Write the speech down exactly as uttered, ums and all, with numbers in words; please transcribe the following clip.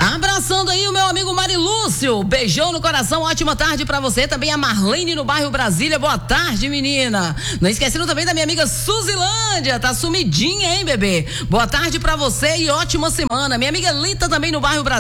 Abraçando aí o meu amigo Marilúcio, beijão no coração, ótima tarde pra você, também a Marlene no bairro Brasília, boa tarde, menina. Não esquecendo também da minha amiga Suzilândia, tá sumidinha, hein, bebê? Boa tarde pra você e ótima semana. Minha amiga Lita também no bairro Brasília.